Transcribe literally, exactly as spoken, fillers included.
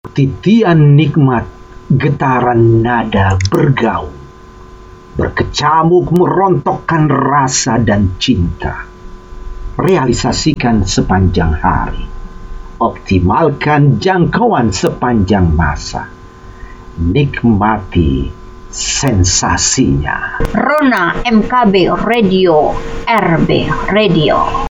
Titian nikmat, getaran nada bergaung, berkecamuk merontokkan rasa dan cinta. Realisasikan sepanjang hari, optimalkan jangkauan sepanjang masa, nikmati sensasinya. Rona M K B Radio, R B Radio.